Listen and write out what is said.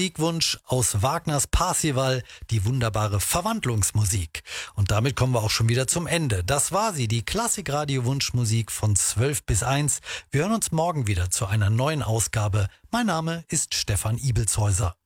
Musikwunsch aus Wagners Parzival, die wunderbare Verwandlungsmusik. Und damit kommen wir auch schon wieder zum Ende. Das war sie, die Klassik-Radio-Wunschmusik von 12 bis 1. Wir hören uns morgen wieder zu einer neuen Ausgabe. Mein Name ist Stefan Ibelshäuser.